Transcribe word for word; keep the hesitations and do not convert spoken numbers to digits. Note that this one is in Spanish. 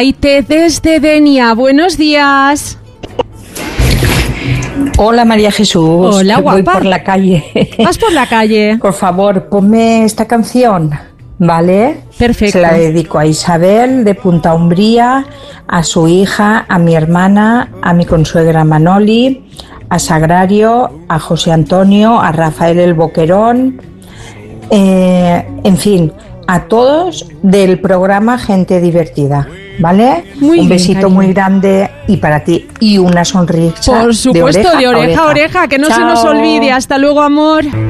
Maite desde Denia. Buenos días. Hola María Jesús. Hola, que guapa. Voy por la calle. ¿Vas por la calle? Por favor, ponme esta canción, ¿vale? Perfecto. Se la dedico a Isabel de Punta Umbría, a su hija, a mi hermana, a mi consuegra Manoli, a Sagrario, a José Antonio, a Rafael el Boquerón, eh, en fin, a todos del programa Gente Divertida, ¿vale? Muy Un bien, besito cariño. muy grande y para ti y una sonrisa. Por supuesto, de oreja de oreja a oreja, que no Chao. se nos olvide. Hasta luego, amor.